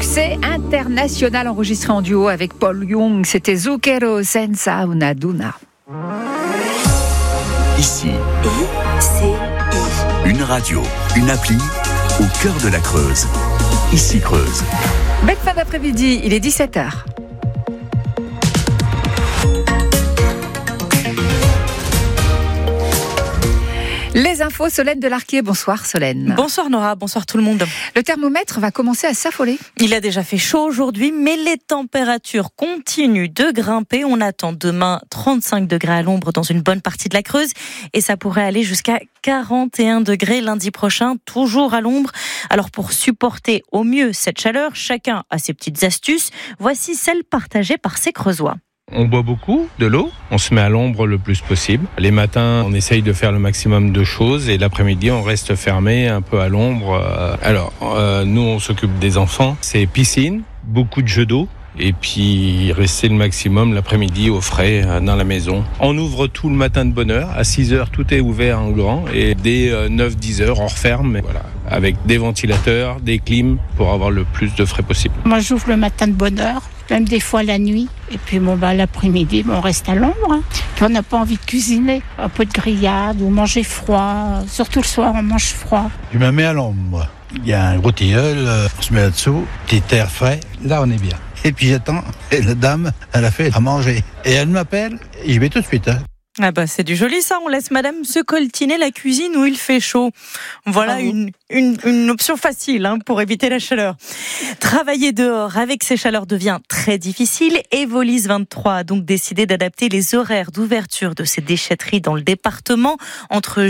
succès international enregistré en duo avec Paul Young. C'était Zucchero senza una duna. Ici, une radio, une appli au cœur de la Creuse. Ici Creuse. Belle fin d'après-midi, il est 17h. Les infos, Solène Delarquier. Bonsoir Solène. Bonsoir Nora, bonsoir tout le monde. Le thermomètre va commencer à s'affoler. Il a déjà fait chaud aujourd'hui, mais les températures continuent de grimper. On attend demain 35 degrés à l'ombre dans une bonne partie de la Creuse et ça pourrait aller jusqu'à 41 degrés lundi prochain, toujours à l'ombre. Alors pour supporter au mieux cette chaleur, chacun a ses petites astuces. Voici celles partagées par ces Creusois. On boit beaucoup de l'eau, on se met à l'ombre le plus possible. Les matins, on essaye de faire le maximum de choses et l'après-midi, on reste fermé un peu à l'ombre. Nous, on s'occupe des enfants. C'est piscine, beaucoup de jeux d'eau et puis rester le maximum l'après-midi au frais dans la maison. On ouvre tout le matin de bonne heure. À 6h, tout est ouvert en grand et dès 9-10 heures, on referme. Voilà, avec des ventilateurs, des clims pour avoir le plus de frais possible. Moi, j'ouvre le matin de bonne heure. Même des fois la nuit. Et puis l'après-midi, on reste à l'ombre. Puis on n'a pas envie de cuisiner. Un peu de grillade ou manger froid. Surtout le soir, on mange froid. Je me mets à l'ombre. Il y a un gros tilleul, on se met là-dessous, petit air frais. Là, on est bien. Et puis j'attends, et la dame, elle a fait à manger. Et elle m'appelle, et je vais tout de suite. Ah bah c'est du joli ça, on laisse madame se coltiner la cuisine où il fait chaud. Voilà une option facile pour éviter la chaleur. Travailler dehors avec ces chaleurs devient très difficile. Evolis 23 a donc décidé d'adapter les horaires d'ouverture de ces déchetteries dans le département entre